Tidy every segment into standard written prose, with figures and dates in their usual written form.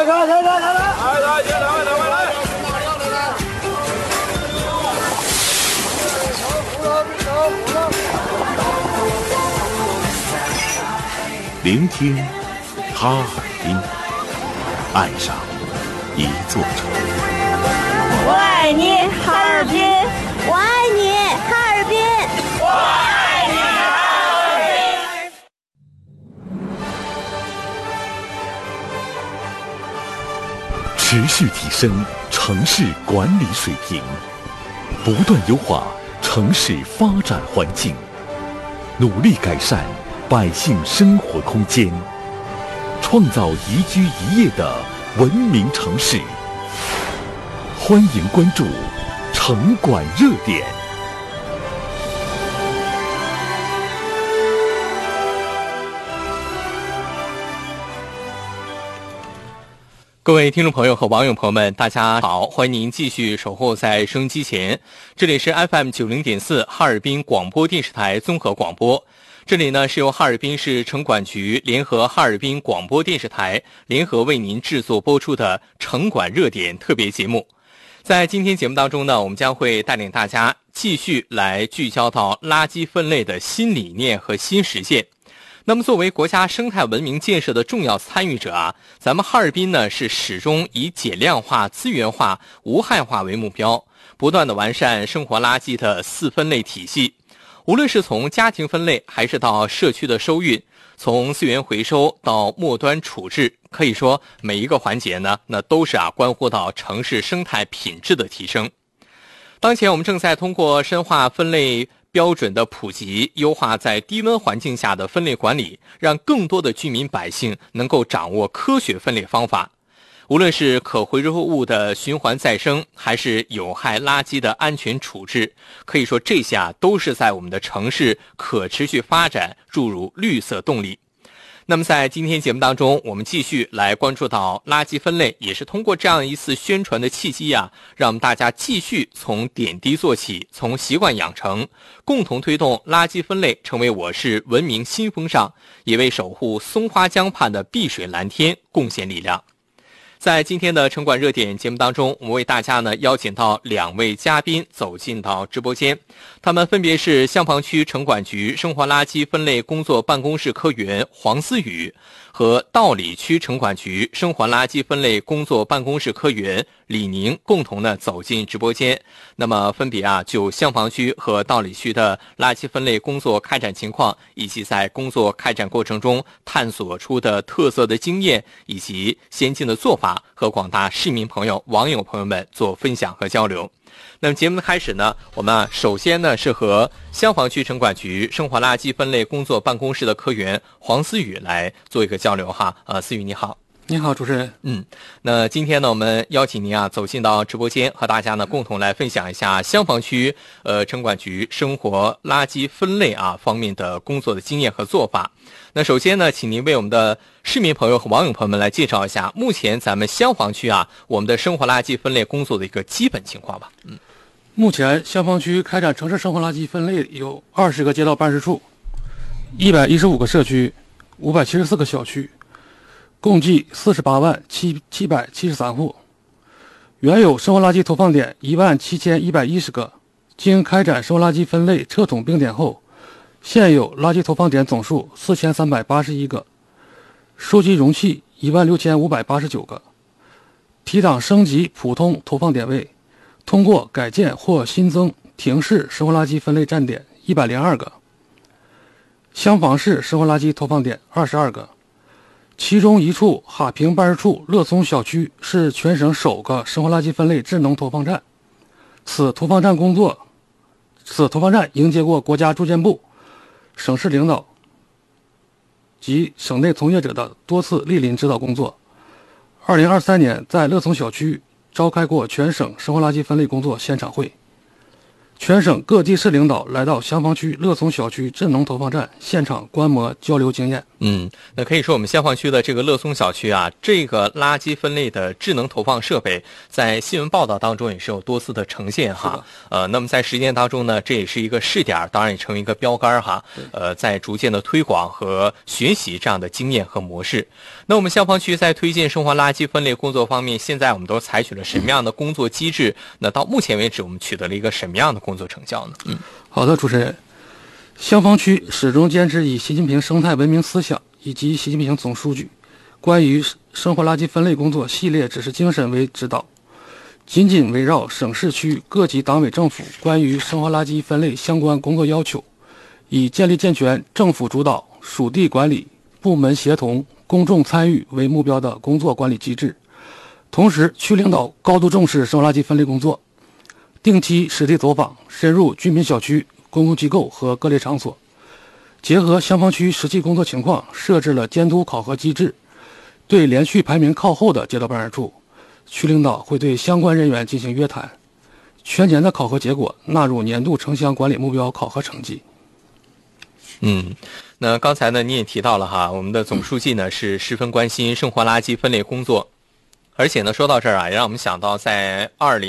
聆听哈尔滨，爱上一座城。 我爱你，哈尔滨！我爱你，哈尔滨！我爱你，哈尔滨！持续提升城市管理水平，不断优化城市发展环境，努力改善百姓生活空间，创造宜居宜业的文明城市。欢迎关注城管热点。 各位听众朋友和网友朋友们，大家好，欢迎您继续守候在收音机前，这里是 FM90.4 哈尔滨广播电视台综合广播。这里呢是由哈尔滨市城管局联合哈尔滨广播电视台联合为您制作播出的城管热点特别节目。在今天节目当中呢，我们将会带领大家继续来聚焦到垃圾分类的新理念和新实践。那么作为国家生态文明建设的重要参与者啊，咱们哈尔滨呢是始终以减量化、资源化、无害化为目标，不断的完善生活垃圾的4分类体系。无论是从家庭分类还是到社区的收运，从资源回收到末端处置，可以说每一个环节呢，那都是关乎到城市生态品质的提升。当前我们正在通过深化分类标准的普及，优化在低温环境下的分类管理，让更多的居民百姓能够掌握科学分类方法。无论是可回收物的循环再生，还是有害垃圾的安全处置，可以说这些都是在我们的城市可持续发展注入绿色动力。那么在今天节目当中，我们继续来关注到垃圾分类，也是通过这样一次宣传的契机让我们大家继续从点滴做起，从习惯养成，共同推动垃圾分类成为我市文明新风尚，也为守护松花江畔的碧水蓝天贡献力量。在今天的城管热点节目当中，我们为大家呢邀请到2位嘉宾走进到直播间，他们分别是香坊区城管局生活垃圾分类工作办公室科员黄思雨和道里区城管局生活垃圾分类工作办公室科员李宁，共同呢走进直播间。那么分别就香坊区和道里区的垃圾分类工作开展情况，以及在工作开展过程中探索出的特色的经验以及先进的做法，和广大市民朋友、网友朋友们做分享和交流。那么节目的开始呢，我们首先呢是和香坊区城管局生活垃圾分类工作办公室的科员黄思雨来做一个交流思雨你好。 你好，主持人。 那今天呢，我们邀请您走进到直播间，和大家呢共同来分享一下香坊区城管局生活垃圾分类方面的工作的经验和做法。那首先呢，请您为我们的市民朋友和网友朋友们来介绍一下目前咱们香坊区我们的生活垃圾分类工作的一个基本情况吧。 目前香坊区开展城市生活垃圾分类有20个街道办事处，115个社区，574个小区，共计48万773户。原有生活垃圾投放点17110个，经开展生活垃圾分类撤统并点后，现有垃圾投放点总数4381个，收集容器16589个，提档升级普通投放点位，通过改建或新增亭式生活垃圾分类站点102个，香坊市生活垃圾投放点22个，其中一处哈平办事处乐松小区是全省首个生活垃圾分类智能投放站。此投放站迎接过国家住建部、省市领导及省内从业者的多次莅临指导工作。2023年在乐松小区召开过全省生活垃圾分类工作现场会， 全省各地市领导来到香坊区乐松小区智能投放站现场观摩交流经验。 那可以说我们香坊区的这个乐松小区啊，这个垃圾分类的智能投放设备在新闻报道当中也是有多次的呈现哈。那么在实践当中呢，这也是一个试点，当然也成为一个标杆哈。在逐渐的推广和学习这样的经验和模式。那我们香坊区在推进生活垃圾分类工作方面，现在我们都采取了什么样的工作机制？那到目前为止，我们取得了一个什么样的工作成效呢？ 好的，主持人。香坊区始终坚持以习近平生态文明思想以及习近平总书记关于生活垃圾分类工作系列指示精神为指导，紧紧围绕省市区各级党委政府关于生活垃圾分类相关工作要求，以建立健全政府主导、属地管理、部门协同、公众参与为目标的工作管理机制。同时，区领导高度重视生活垃圾分类工作，定期实地走访，深入居民小区、公共机构和各类场所，结合香坊区实际工作情况，设置了监督考核机制。对连续排名靠后的街道办事处，区领导会对相关人员进行约谈，全年的考核结果纳入年度城乡管理目标考核成绩。 那刚才呢，你也提到了哈，我们的总书记呢是十分关心生活垃圾分类工作。而且呢，说到这儿啊，也让我们想到在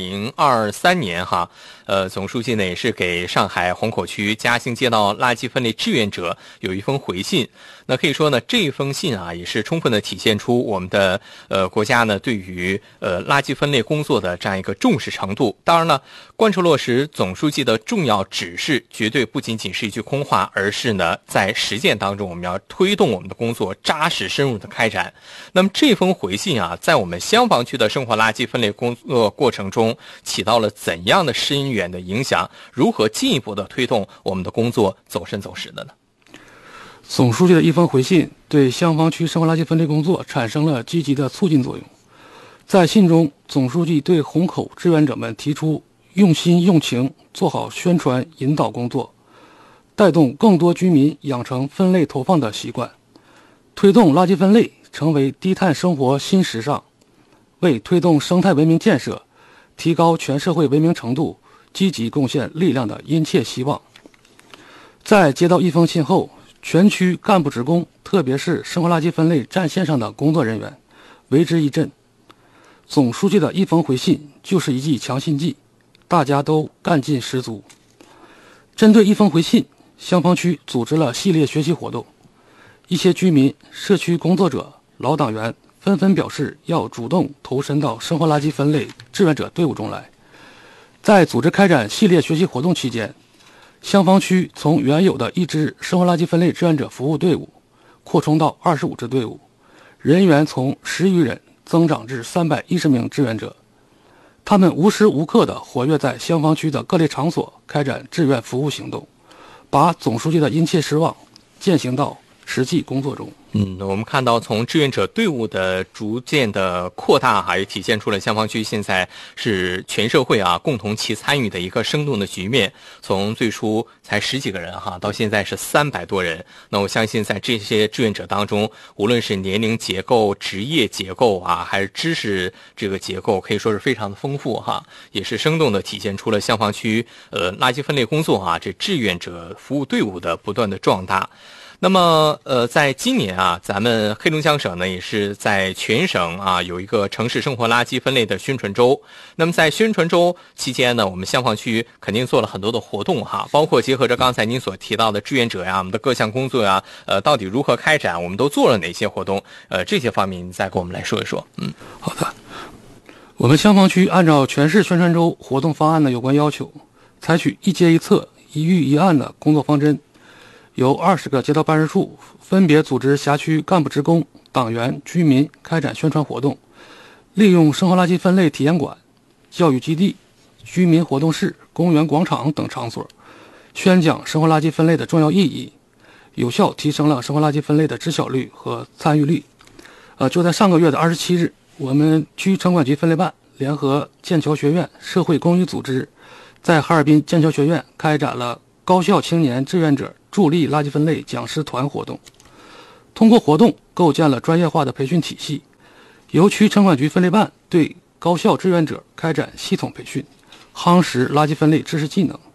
2023年哈，总书记呢也是给上海虹口区嘉兴街道垃圾分类志愿者有一封回信。那可以说呢，这封信啊也是充分的体现出我们的国家呢对于垃圾分类工作的这样一个重视程度。当然了，贯彻落实总书记的重要指示，绝对不仅仅是一句空话，而是呢在实践当中我们要推动我们的工作扎实深入的开展。那么这封回信啊，在我们香坊区的生活垃圾分类工作过程中起到了怎样的深远的影响？如何进一步的推动我们的工作走深走实的呢？ 总书记的一封回信对香坊区生活垃圾分类工作产生了积极的促进作用。在信中，总书记对虹口志愿者们提出用心用情做好宣传引导工作，带动更多居民养成分类投放的习惯，推动垃圾分类成为低碳生活新时尚，为推动生态文明建设、提高全社会文明程度积极贡献力量的殷切希望。在接到一封信后，全区干部职工，特别是生活垃圾分类战线上的工作人员为之一振。总书记的一封回信就是一剂强心剂，大家都干劲十足。针对一封回信，香坊区组织了系列学习活动，一些居民、社区工作者、老党员纷纷表示要主动投身到生活垃圾分类志愿者队伍中来。在组织开展系列学习活动期间，香坊区从原有的1支生活垃圾分类志愿者服务队伍扩充到25支队伍，人员从10余人增长至310名志愿者。他们无时无刻地活跃在香坊区的各类场所，开展志愿服务行动，把总书记的殷切希望践行到实际工作中。 我们看到从志愿者队伍的逐渐的扩大哈，也体现出了香坊区现在是全社会啊共同齐参与的一个生动的局面。从最初才10几个人哈，到现在是300多人。那我相信在这些志愿者当中，无论是年龄结构、职业结构啊，还是知识这个结构，可以说是非常的丰富哈，也是生动的体现出了香坊区垃圾分类工作啊这志愿者服务队伍的不断的壮大。那么在今年啊，咱们黑龙江省呢也是在全省啊有一个城市生活垃圾分类的宣传周。那么在宣传周期间呢，我们香坊区肯定做了很多的活动哈，包括结合着刚才您所提到的志愿者呀，我们的各项工作呀，到底如何开展，我们都做了哪些活动？这些方面你再给我们来说一说。 好的。我们香坊区按照全市宣传周活动方案的有关要求，采取一街一策、一域一案的工作方针。由20个街道办事处分别组织辖区干部职工、党员、居民开展宣传活动，利用生活垃圾分类体验馆、教育基地、居民活动室、公园广场等场所，宣讲生活垃圾分类的重要意义，有效提升了生活垃圾分类的知晓率和参与率。就在上个月的27日，我们区城管局分类办联合剑桥学院社会公益组织，在哈尔滨剑桥学院开展了高校青年志愿者助力垃圾分类讲师团活动。通过活动构建了专业化的培训体系，由区城管局分类办对高校志愿者开展系统培训，夯实垃圾分类知识技能，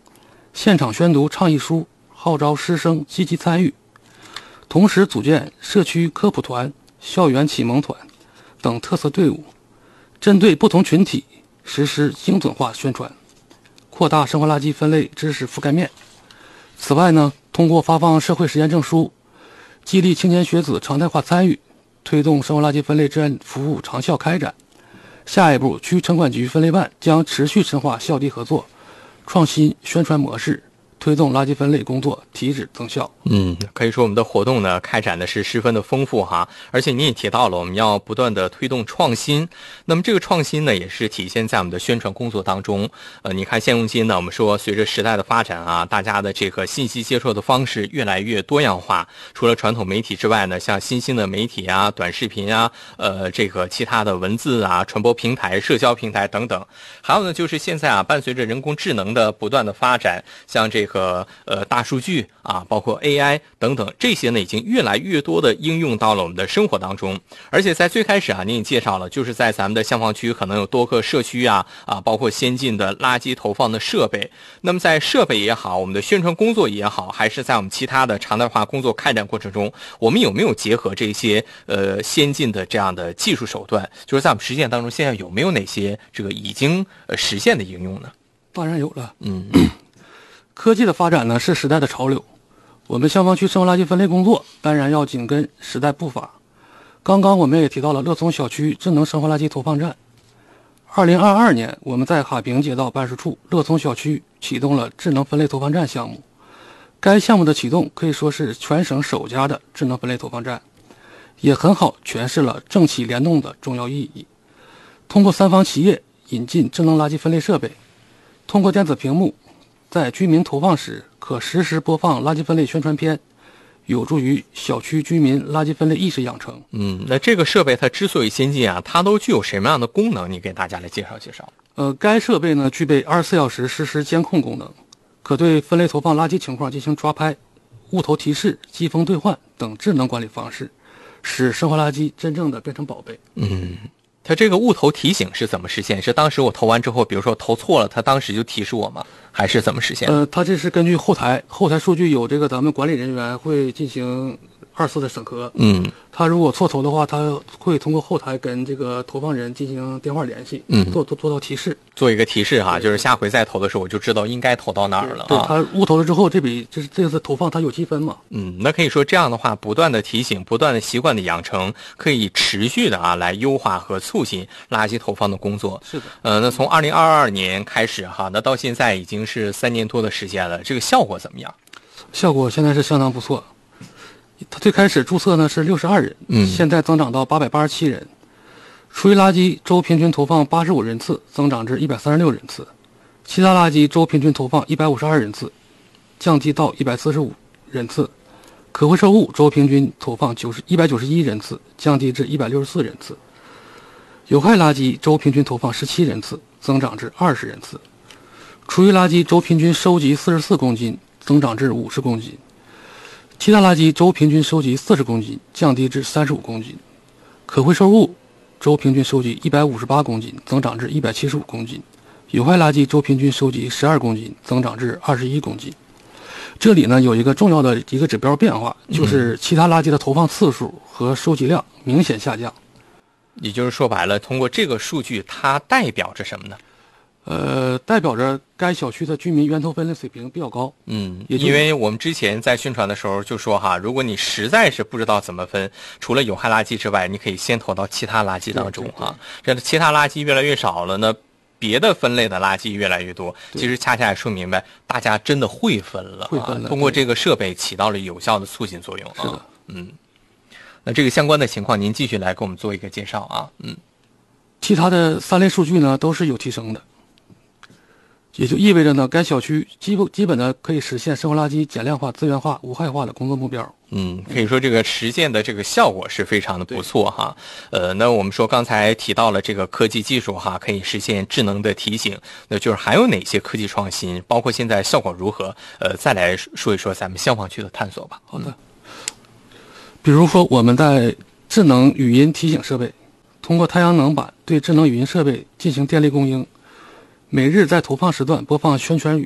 现场宣读倡议书，号召师生积极参与，同时组建社区科普团、校园启蒙团等特色队伍，针对不同群体实施精准化宣传，扩大生活垃圾分类知识覆盖面。此外呢，通过发放社会实验证书，激励青年学子常态化参与，推动生活垃圾分类志愿服务长效开展。下一步，区城管局分类办将持续深化校地合作，创新宣传模式，推动垃圾分类工作提质增效。 可以说我们的活动呢开展的是十分的丰富哈，而且你也提到了我们要不断的推动创新。那么这个创新呢也是体现在我们的宣传工作当中。你看现如今呢，我们说随着时代的发展啊，大家的这个信息接受的方式越来越多样化。除了传统媒体之外呢，像新兴的媒体啊、短视频啊、这个其他的文字啊、传播平台、社交平台等等。还有呢就是现在啊，伴随着人工智能的不断的发展，像这个大数据啊，包括 AI 等等，这些呢已经越来越多的应用到了我们的生活当中。而且在最开始啊，您也介绍了，就是在咱们的消防区可能有多个社区啊，包括先进的垃圾投放的设备。那么在设备也好，我们的宣传工作也好，还是在我们其他的常态化工作开展过程中，我们有没有结合这些先进的这样的技术手段？就是在我们实践当中，现在有没有哪些这个已经实现的应用呢？ 当然有了。科技的发展呢是时代的潮流，我们消防区生活垃圾分类工作当然要紧跟时代步伐。刚刚我们也提到了乐聪小区智能生活垃圾投放站。2022年，我们在哈坪街道办事处乐聪小区启动了智能分类投放站项目。该项目的启动可以说是全省首家的智能分类投放站，也很好诠释了政企联动的重要意义。通过三方企业引进智能垃圾分类设备，通过电子屏幕在居民投放时可实时播放垃圾分类宣传片，有助于小区居民垃圾分类意识养成。 那这个设备它之所以先进啊，它都具有什么样的功能？你给大家来介绍介绍。 该设备呢具备24小时实时监控功能，可对分类投放垃圾情况进行抓拍、物投提示、积分兑换等智能管理方式，使生活垃圾真正的变成宝贝。 它这个物投提醒是怎么实现？是当时我投完之后，比如说投错了，它当时就提示我吗？还是怎么实现？ 它这是根据后台数据有这个咱们管理人员会进行2次的审核。他如果错投的话，他会通过后台跟这个投放人进行电话联系，做到提示， 做一个提示哈，就是下回再投的时候我就知道应该投到哪儿了。 对，他误投了之后，这次投放他有积分嘛？ 那可以说这样的话，不断的提醒，不断的习惯的养成，可以持续的来优化和促进垃圾投放的工作。 是的。 那从2022年开始哈，那到现在已经是3年多的时间了，这个效果怎么样？ 效果现在是相当不错。他最开始注册呢是62人，现在增长到887人，厨余垃圾周平均投放85人次，增长至136人次，其他垃圾周平均投放152人次，降低到145人次，可回收物周平均投放191人次，降低至164人次，有害垃圾周平均投放17人次，增长至20人次，厨余垃圾周平均收集44公斤，增长至50公斤，其他垃圾周平均收集40公斤，降低至35公斤，可回收物周平均收集158公斤，增长至175公斤，有害垃圾周平均收集12公斤，增长至21公斤。这里呢有一个重要的一个指标变化，就是其他垃圾的投放次数和收集量明显下降。 也就是说白了，通过这个数据，它代表着什么呢？ 代表着该小区的居民源头分类水平比较高。 因为我们之前在宣传的时候就说哈，如果你实在是不知道怎么分，除了有害垃圾之外，你可以先投到其他垃圾当中哈。这其他垃圾越来越少了呢，别的分类的垃圾越来越多，其实恰恰也说明白大家真的会分了，通过这个设备起到了有效的促进作用。 是的。 那这个相关的情况您继续来给我们做一个介绍啊。 其他的3类数据呢都是有提升的，也就意味着呢该小区基本的可以实现生活垃圾减量化、资源化、无害化的工作目标。 可以说这个实践的这个效果是非常的不错哈。那我们说刚才提到了这个科技技术哈，可以实现智能的提醒，那就是还有哪些科技创新，包括现在效果如何？再来说一说咱们消防区的探索吧。 好的。比如说我们在智能语音提醒设备，通过太阳能板对智能语音设备进行电力供应，每日在投放时段播放宣传语，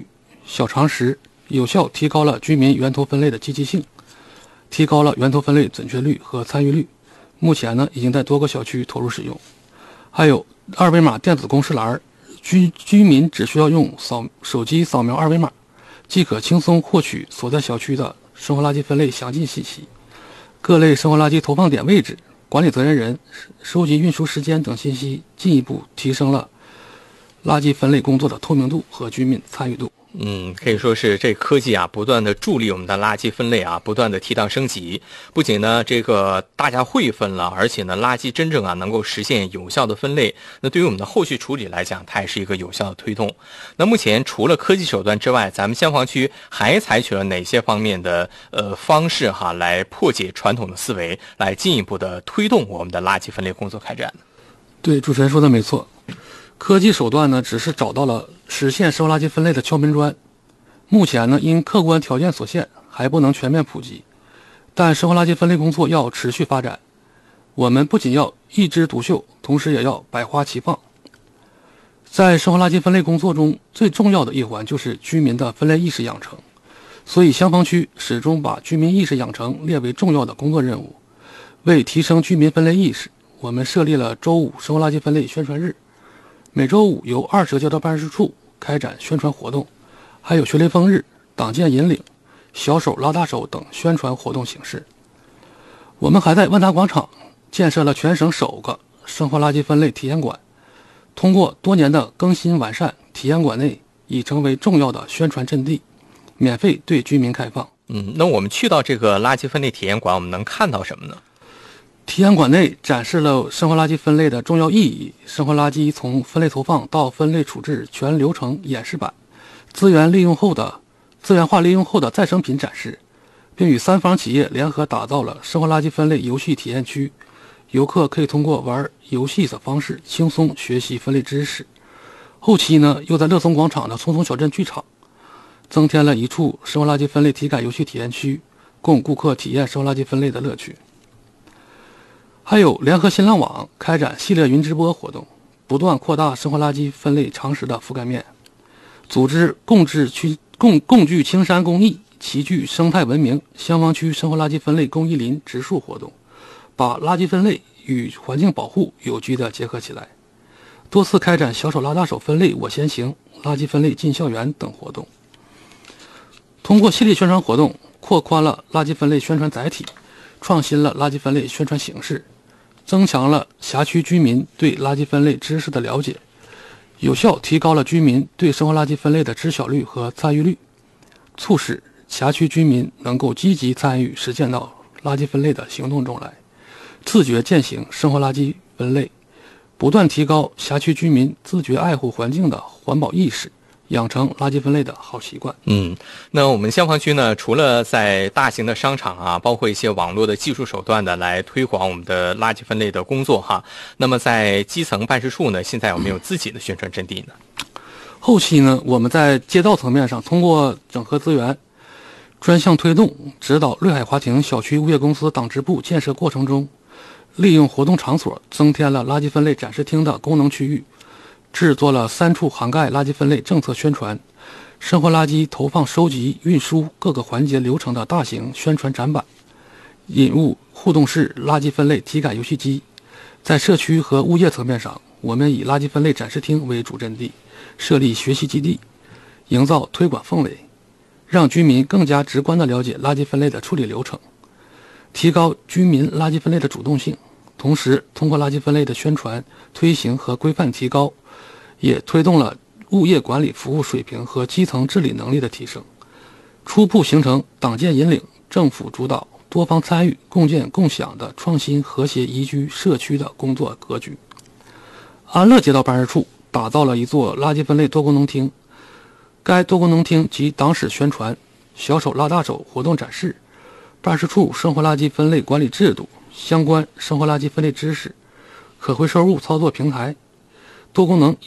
小常识，有效提高了居民源头分类的积极性，提高了源头分类准确率和参与率。目前呢，已经在多个小区投入使用。还有二维码电子公示栏，居民只需要用手机扫描二维码，即可轻松获取所在小区的生活垃圾分类详尽信息。各类生活垃圾投放点位置、管理责任人、收集运输时间等信息，进一步提升了垃圾分类工作的透明度和居民参与度。 可以说是这科技啊，不断的助力我们的垃圾分类啊，不断的提档升级。不仅呢，这个大家会分了，而且呢，垃圾真正啊能够实现有效的分类。那对于我们的后续处理来讲，它也是一个有效的推动。那目前除了科技手段之外，咱们消防区还采取了哪些方面的方式哈，来破解传统的思维，来进一步的推动我们的垃圾分类工作开展？ 对，主持人说的没错。科技手段呢，只是找到了实现生活垃圾分类的敲门砖。目前呢，因客观条件所限，还不能全面普及。但生活垃圾分类工作要持续发展，我们不仅要一枝独秀，同时也要百花齐放。在生活垃圾分类工作中，最重要的一环就是居民的分类意识养成。所以消防区始终把居民意识养成列为重要的工作任务。为提升居民分类意识，我们设立了周5生活垃圾分类宣传日。每周5由20个街道办事处开展宣传活动，还有学雷锋日、党建引领、小手拉大手等宣传活动形式。我们还在万达广场建设了全省首个生活垃圾分类体验馆，通过多年的更新完善，体验馆内已成为重要的宣传阵地，免费对居民开放。 那我们去到这个垃圾分类体验馆，我们能看到什么呢？ 体验馆内展示了生活垃圾分类的重要意义，生活垃圾从分类投放到分类处置全流程演示版，资源化利用后的再生品展示，并与3方企业联合打造了生活垃圾分类游戏体验区。游客可以通过玩游戏的方式轻松学习分类知识。后期呢，又在乐松广场的匆匆小镇剧场增添了一处生活垃圾分类体感游戏体验区，供顾客体验生活垃圾分类的乐趣。还有联合新浪网开展系列云直播活动，不断扩大生活垃圾分类常识的覆盖面，组织共聚青山公益、齐聚生态文明消防区生活垃圾分类公益林植树活动，把垃圾分类与环境保护有机的结合起来，多次开展小手拉大手分类我先行、垃圾分类进校园等活动。通过系列宣传活动，扩宽了垃圾分类宣传载体，创新了垃圾分类宣传形式，增强了辖区居民对垃圾分类知识的了解，有效提高了居民对生活垃圾分类的知晓率和参与率，促使辖区居民能够积极参与实践到垃圾分类的行动中来，自觉践行生活垃圾分类，不断提高辖区居民自觉爱护环境的环保意识，养成垃圾分类的好习惯。 那我们消防区呢，除了在大型的商场啊，包括一些网络的技术手段的来推广我们的垃圾分类的工作哈，那么在基层办事处呢，现在有没有自己的宣传阵地呢？ 后期呢，我们在街道层面上通过整合资源，专项推动指导瑞海华庭小区物业公司党支部建设过程中，利用活动场所增添了垃圾分类展示厅的功能区域，制作了3处涵盖垃圾分类政策宣传、生活垃圾投放收集运输各个环节流程的大型宣传展板，引入互动式垃圾分类体感游戏机。在社区和物业层面上，我们以垃圾分类展示厅为主阵地，设立学习基地，营造推广氛围，让居民更加直观地了解垃圾分类的处理流程，提高居民垃圾分类的主动性。同时通过垃圾分类的宣传、推行和规范提高，也推动了物业管理服务水平和基层治理能力的提升，初步形成党建引领、政府主导、多方参与、共建共享的创新和谐宜居社区的工作格局。安乐街道办事处打造了一座垃圾分类多功能厅，该多功能厅集党史宣传、小手拉大手活动展示、办事处生活垃圾分类管理制度、相关生活垃圾分类知识、可回收物操作平台、多功能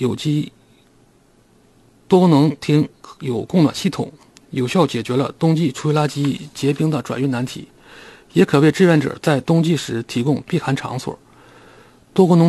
厅有供暖系统，有效解决了冬季厨余垃圾结冰的转运难题，也可为志愿者在冬季时提供避寒场所。多功能